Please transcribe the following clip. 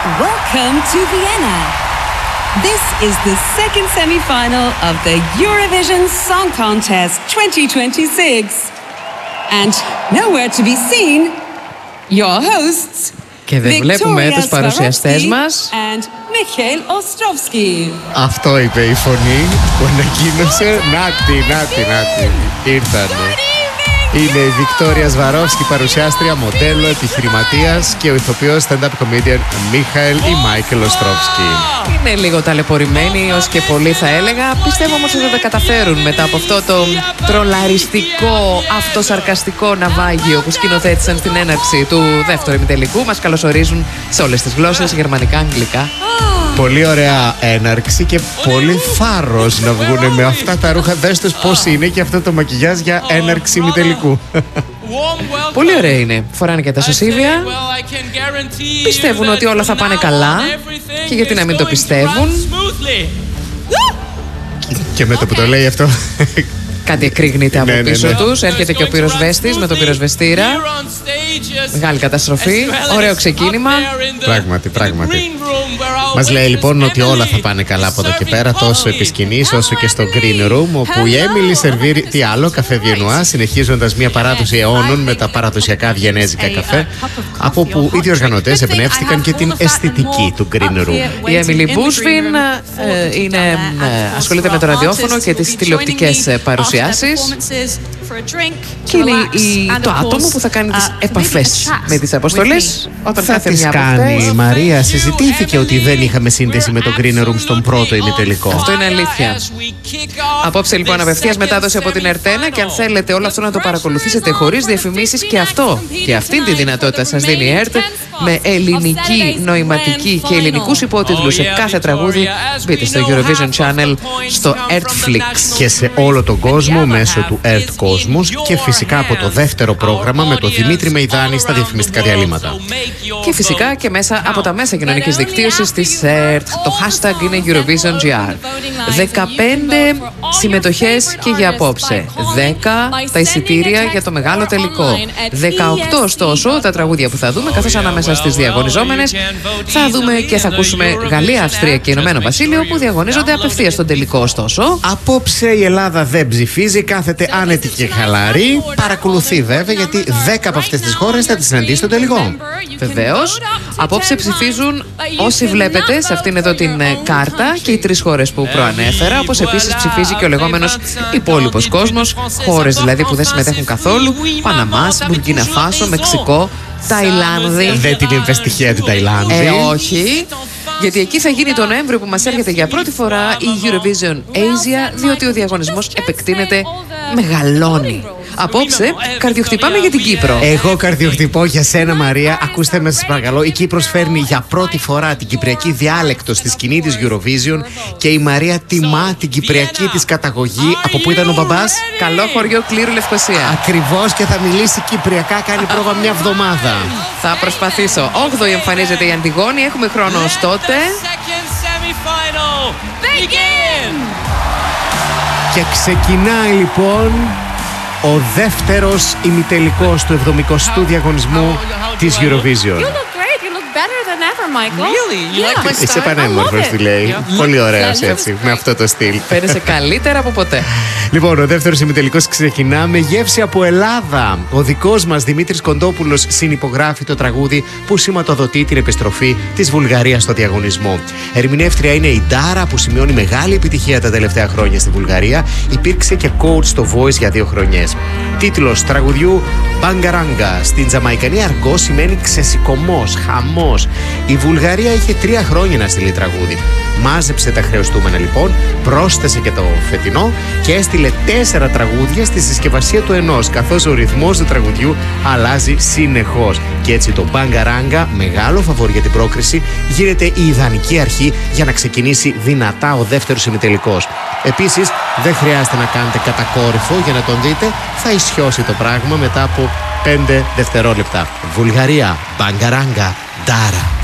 Welcome to Vienna. This is the second semi-final of the Eurovision Song Contest 2026. And nowhere to be seen, your hosts, και δεν βλέπουμε τους παρουσιαστές μας. And Michael Ostrovsky. Αυτό είπε η φωνή που ανακοίνωσε. Νάτι, ήρθανε. Είναι η Βικτόρια Σβαρόφσκι, παρουσιάστρια, μοντέλο, επιχειρηματίας και ο ηθοποιός stand-up comedian Μίχαελ ή Μάικελ Οστρόφσκι. Είναι λίγο ταλαιπωρημένοι ως και πολύ θα έλεγα. Πιστεύω όμως ότι θα τα καταφέρουν μετά από αυτό το τρολαριστικό, αυτοσαρκαστικό ναυάγιο που σκηνοθέτησαν στην έναρξη του δεύτερου ημιτελικού. Μας καλωσορίζουν σε όλες τις γλώσσες, γερμανικά, αγγλικά. Πολύ ωραία έναρξη και πολύ θάρρος να βγουν με αυτά τα ρούχα. Δες τους πώς είναι και αυτό το μακιγιάζ για έναρξη ημιτελικού. Πολύ ωραία είναι. Φοράνε και τα σωσίβια. Πιστεύουν ότι όλα θα πάνε καλά. Και γιατί να μην το πιστεύουν. Και με το που το λέει αυτό, κάτι εκρήγνεται από πίσω τους. Έρχεται και ο πυροσβέστης με τον πυροσβεστήρα. Μεγάλη καταστροφή. Ωραίο ξεκίνημα. Πράγματι. Μας λέει λοιπόν ότι όλα θα πάνε καλά από εδώ και πέρα, τόσο επί σκηνής όσο και στο Green Room, όπου η Έμιλι σερβίρει τι άλλο, καφέ Βιενουά, συνεχίζοντας μια παράδοση αιώνων με τα παραδοσιακά βιενέζικα καφέ, από όπου οι διοργανωτές εμπνεύστηκαν και την αισθητική του Green Room. Η Έμιλι Μπούσβιν ασχολείται με το ραδιόφωνο και τις τηλεοπτικές παρουσιάσεις. Και είναι το άτομο που θα κάνει τις επαφές με τις αποστολές όταν θα κάθε τις μια κάνει η Μαρία. Συζητήθηκε ότι δεν είχαμε σύνδεση με το Green Room στον πρώτο ημιτελικό. Αυτό είναι αλήθεια. Απόψε λοιπόν απευθείας μετάδοση από την Ερτένα και αν θέλετε όλο αυτό να το παρακολουθήσετε χωρίς διαφημίσεις και αυτό και αυτή τη δυνατότητα σας δίνει η ΕΡΤ με ελληνική νοηματική και ελληνικούς υπότιτλους σε κάθε τραγούδι. Μπείτε στο Eurovision Channel, στο ERTFlix Και σε όλο τον κόσμο μέσω του ERT Κόσμος και φυσικά από το δεύτερο πρόγραμμα με το Δημήτρη Μεϊδάνη στα διαφημιστικά διαλύματα. Και φυσικά και μέσα από τα μέσα κοινωνικής δικτύωσης της ΕΡΤ. Το hashtag είναι EurovisionGR. 15 συμμετοχές και για απόψε. 10 τα εισιτήρια για το μεγάλο τελικό. 18 ωστόσο τα τραγούδια που θα δούμε, καθώς ανάμεσα στις διαγωνιζόμενες θα δούμε και θα ακούσουμε Γαλλία, Αυστρία και Ηνωμένο Βασίλειο που διαγωνίζονται απευθείας στον τελικό ωστόσο. Απόψε η Ελλάδα δεν ψηφίζει, κάθεται άνετη και χαλαρή. Παρακολουθεί βέβαια γιατί 10 από αυτές τις χώρες θα τις συναντήσει στο τελικό. Βεβαίως, απόψε ψηφίζουν όσοι βλέπετε σε αυτήν εδώ την κάρτα και οι 3 χώρες που προανέφερα, όπως επίσης ψηφίζει και ο λεγόμενος υπόλοιπος κόσμος, χώρες δηλαδή που δεν συμμετέχουν καθόλου, Παναμάς, Μπουρκίνα Φάσο, Μεξικό, Ταϊλάνδη. Δεν την είπε στοιχεία την Ταϊλάνδη. Όχι. Γιατί εκεί θα γίνει το Νοέμβριο που μας έρχεται για πρώτη φορά η Eurovision Asia, διότι ο διαγωνισμός επεκτείνεται, μεγαλώνει. Απόψε, καρδιοχτυπάμε για την Κύπρο. Εγώ καρδιοχτυπώ για σένα, Μαρία. Ακούστε με, σας παρακαλώ. Η Κύπρος φέρνει για πρώτη φορά την κυπριακή διάλεκτο στη σκηνή της Eurovision και η Μαρία τιμά την κυπριακή της καταγωγή. Από πού ήταν ο μπαμπάς? Καλό χωριό Κλήρου, Λευκοσία. Ακριβώς, και θα μιλήσει κυπριακά. Κάνει πρόβα μια εβδομάδα. Θα προσπαθήσω. 8η εμφανίζεται η Αντιγόνη. Έχουμε χρόνο ως τότε. Και ξεκινάει λοιπόν ο δεύτερος ημιτελικός του 70ου διαγωνισμού της Eurovision. Είσαι πανέμορφος, τη λέει. Πολύ ωραίος έτσι, με αυτό το στυλ. Φαίνεσαι καλύτερα από ποτέ. Λοιπόν, ο δεύτερος ημιτελικός ξεκινά με γεύση από Ελλάδα. Ο δικός μας Δημήτρης Κοντόπουλος συνυπογράφει το τραγούδι που σηματοδοτεί την επιστροφή της Βουλγαρίας στο διαγωνισμό. Ερμηνεύτρια είναι η Ντάρα, που σημειώνει μεγάλη επιτυχία τα τελευταία χρόνια στη Βουλγαρία. Υπήρξε και coach στο Voice για 2 χρονιές. Τίτλος τραγουδιού Μπαγκαράγκα. Στην τζαμαϊκανή αργό σημαίνει ξεσηκωμός, χαμός. Η Βουλγαρία είχε 3 χρόνια να στείλει τραγούδι. Μάζεψε τα χρεωστούμενα λοιπόν, πρόσθεσε και το φετινό και έστειλε 4 τραγούδια στη συσκευασία του ενός, καθώς ο ρυθμός του τραγουδιού αλλάζει συνεχώς. Και έτσι το Μπαγκαράγκα, μεγάλο φαβόρι για την πρόκριση, γίνεται η ιδανική αρχή για να ξεκινήσει δυνατά ο δεύτερος ημιτελικός. Επίσης, δεν χρειάζεται να κάνετε κατακόρυφο για να τον δείτε, θα ισιώσει το πράγμα μετά από 5 δευτερόλεπτα. Βουλγαρία, Μπαγκαράγκα, Ντάρα.